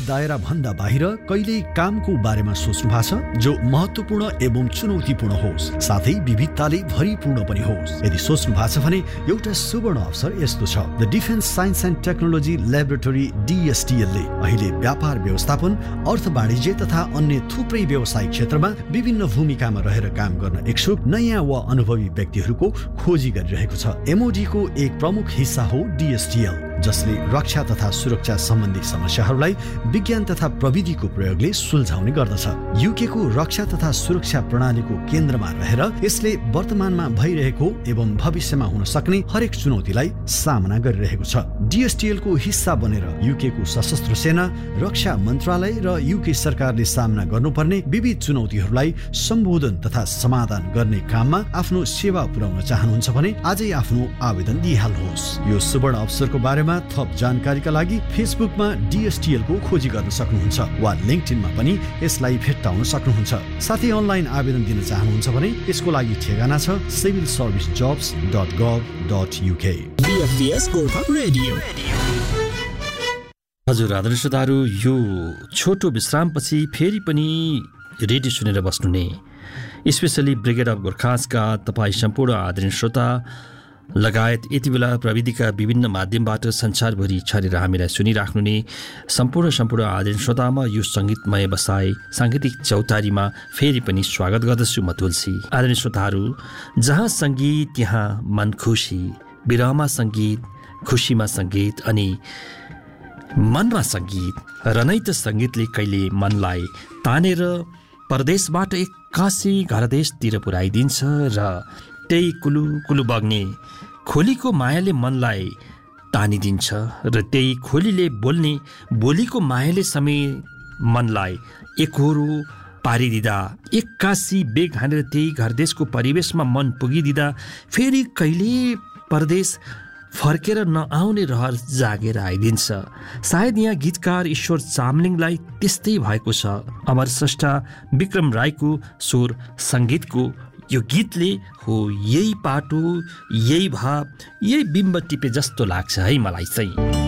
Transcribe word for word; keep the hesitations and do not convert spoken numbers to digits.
दायरा भन्दा बाहिर कहिल्यै कामको बारेमा सोच्नु भएको छ जो महत्त्वपूर्ण एवं चुनौतीपूर्ण होस्, साथै विविधताले भरिपूर्ण पनि होस्? यदि सोच्नु भएको छ भने एउटा सुवर्ण अवसर यस्तो छ। The defence science and technology laboratory डीएसटीएल ले अहिले व्यापार व्यवस्थापन, अर्थ वाणिज्य तथा अन्य थुप्रै व्यवसायिक क्षेत्रमा विभिन्न भूमिकामा रहेर काम गर्न इच्छुक नयाँ वा अनुभवी व्यक्तिहरूको खोजी गरिरहेको छ। एमओडी को एक प्रमुख हिस्सा हो डीएसटीएल, जसले रक्षा तथा सुरक्षा सम्बन्धी समस्याहरूलाई विज्ञान तथा प्रविधिको प्रयोगले सुल्झाउने गर्दछ। यूके को रक्षा तथा सुरक्षा प्रणालीको केन्द्रमा रहेर यसले वर्तमानमा भइरहेको एवं भविष्यमा हुन सक्ने हरेक चुनौतीलाई सामना गरिरहेको छ। डीएसटीएल को हिस्सा बनेर यूके को सशस्त्र सेना, रक्षा मन्त्रालय र यूके सरकारले सामना गर्नुपर्ने विविध चुनौतीहरूलाई सम्बोधन तथा समाधान गर्ने काममा आफ्नो सेवा पुर्याउन चाहनुहुन्छ भने आजै आफ्नो आवेदन दिइहाल्नुहोस्। यो सुवर्ण अवसरको बारेमा थप जानकारीका लागि फेसबुकमा डीएसटीएल को खोजी गर्न सक्नुहुन्छ वा लिंक्डइनमा पनि यसलाई भेट्टाउन सक्नुहुन्छ। साथै अनलाइन आवेदन दिन चाहनुहुन्छ भने यसको लागि ठेगाना छ civil service jobs dot गभ dot UK. हजुर आदरणीय श्रोताहरू, यो छोटो विश्रामपछि फेरि पनि रेडियो सुनेर बस्नु ने, स्पेसली ब्रिगेड अफ गोर्खासका तपाईँ सम्पूर्ण आदरणीय श्रोता लगायत यति बेला प्रविधिका विभिन्न माध्यमबाट संसारभरि छरेर हामीलाई सुनिराख्नु ने सम्पूर्ण सम्पूर्ण आदरणीय श्रोतामा यो सङ्गीतमय बसाई साङ्गीतिक चौतारीमा फेरि पनि स्वागत गर्दछु म तुलसी। आदरणीय श्रोताहरू, जहाँ सङ्गीत त्यहाँ मन खुसी, विरहमा सङ्गीत, खुसीमा सङ्गीत अनि मनमा सङ्गीत र नै त सङ्गीतले कहिले मनलाई तानेर परदेशबाट एक्कासी घरदेशतिर पुर्याइदिन्छ र त्यही कुलु कुलु बग्ने खोलीको मायाले मनलाई तानिदिन्छ र त्यही खोलीले बोल्ने बोलीको मायाले समेत मनलाई एकहोरो पारिदिँदा एक्कासी बेग हानेर त्यही घरदेशको परिवेशमा मन पुगिदिँदा फेरि कहिले परदेश फर्केर नआउने रहर जागेर आइदिन्छ। सायद यहाँ गीतकार ईश्वर चामलिङलाई त्यस्तै भएको छ। अमर स्रष्टा विक्रम राईको स्वर सङ्गीतको यो गीतले हो यही पाटो, यही भाव, यही बिम्ब टिपे जस्तो लाग्छ है मलाई चाहिँ।